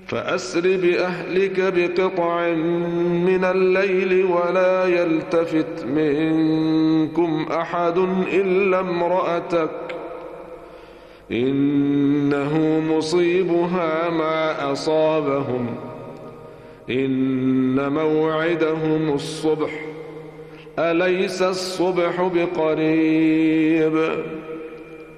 فأسر بأهلك بقطع من الليل ولا يلتفت منكم أحد إلا امرأتك إنه مصيبها ما أصابهم إن موعدهم الصبح أليس الصبح بقريب